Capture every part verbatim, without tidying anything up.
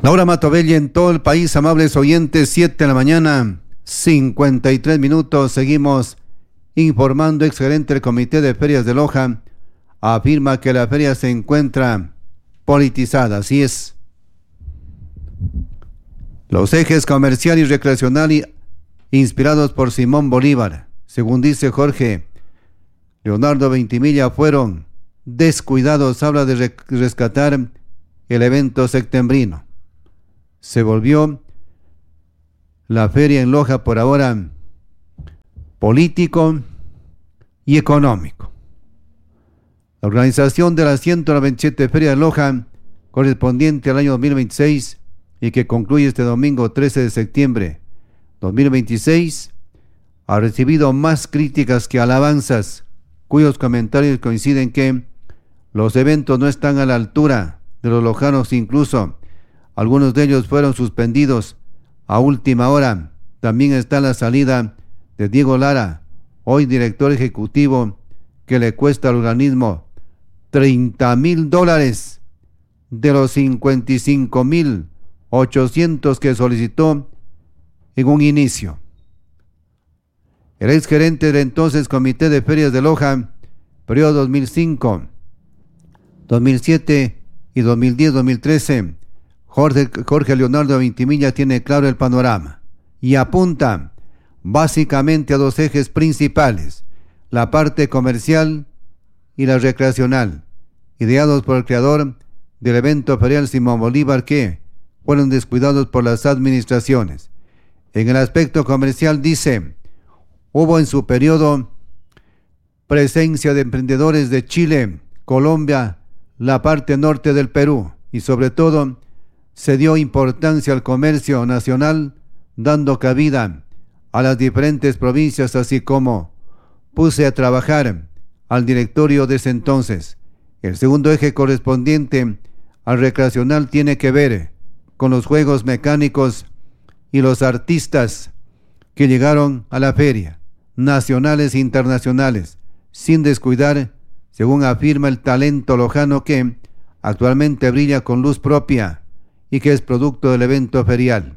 Laura Matobelli en todo el país, amables oyentes, siete de la mañana, cincuenta y tres minutos. Seguimos informando. Exgerente del Comité de Ferias de Loja afirma que la feria se encuentra politizada. Así es. Los ejes comercial y recreacional y inspirados por Simón Bolívar, según dice Jorge Leonardo Ventimilla, fueron descuidados. Habla de rescatar el evento septembrino. Se volvió la feria en Loja por ahora político y económico. La organización de las ciento noventa y siete ferias de Loja, correspondiente al año dos mil veintiséis y que concluye este domingo trece de septiembre dos mil veintiséis, ha recibido más críticas que alabanzas, cuyos comentarios coinciden que los eventos no están a la altura de los lojanos. Incluso algunos de ellos fueron suspendidos a última hora. También está la salida de Diego Lara, hoy director ejecutivo, que le cuesta al organismo treinta mil dólares de los cincuenta y cinco mil ochocientos que solicitó en un inicio. El exgerente del entonces Comité de Ferias de Loja, periodo dos mil cinco, dos mil siete y dos mil diez, dos mil trece, Jorge, Jorge Leonardo Ventimilla tiene claro el panorama y apunta básicamente a dos ejes principales: la parte comercial y la recreacional, ideados por el creador del evento ferial Simón Bolívar, que fueron descuidados por las administraciones. En el aspecto comercial, dice, hubo en su periodo presencia de emprendedores de Chile, Colombia, la parte norte del Perú, y sobre todo se dio importancia al comercio nacional, dando cabida a las diferentes provincias, así como puse a trabajar al directorio de ese entonces. El segundo eje, correspondiente al recreacional, tiene que ver con los juegos mecánicos y los artistas que llegaron a la feria, nacionales e internacionales, sin descuidar, según afirma, el talento lojano que actualmente brilla con luz propia y que es producto del evento ferial.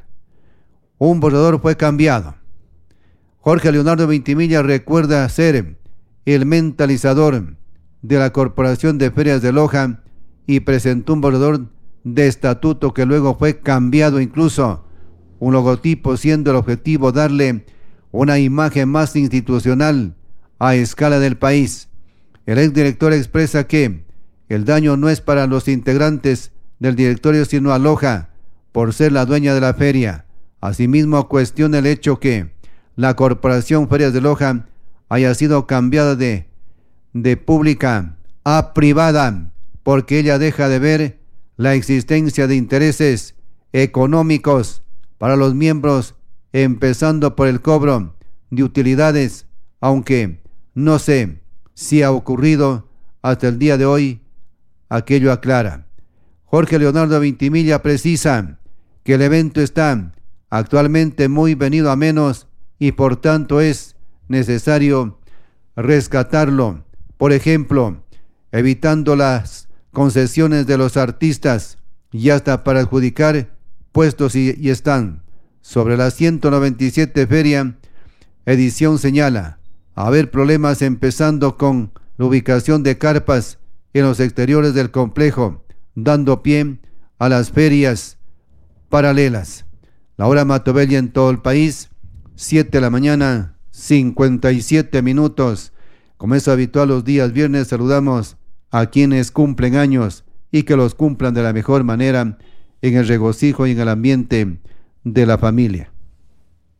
Un borrador fue cambiado. Jorge Leonardo Ventimilla recuerda ser el mentalizador de la Corporación de Ferias de Loja y presentó un borrador de estatuto que luego fue cambiado, incluso un logotipo, siendo el objetivo darle una imagen más institucional a escala del país. El exdirector expresa que el daño no es para los integrantes del directorio, sino a Loja, por ser la dueña de la feria. Asimismo, cuestiona el hecho que la Corporación Ferias de Loja haya sido cambiada de, de pública a privada, porque ella deja de ver la existencia de intereses económicos para los miembros, empezando por el cobro de utilidades, aunque no sé si ha ocurrido hasta el día de hoy. Aquello aclara. Jorge Leonardo Ventimilla precisa que el evento está actualmente muy venido a menos y por tanto es necesario rescatarlo. Por ejemplo, evitando las concesiones de los artistas y hasta para adjudicar puestos y, y están. Sobre la ciento noventa y siete feria, edición señala haber problemas, empezando con la ubicación de carpas en los exteriores del complejo, dando pie a las ferias paralelas. Laura Matobelli en todo el país, siete de la mañana, cincuenta y siete minutos. Como es habitual los días viernes, saludamos a quienes cumplen años y que los cumplan de la mejor manera en el regocijo y en el ambiente de la familia.